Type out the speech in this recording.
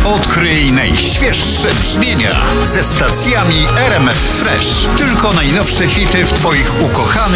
Odkryj najświeższe brzmienia ze stacjami RMF Fresh. Tylko najnowsze hity w Twoich ukochanych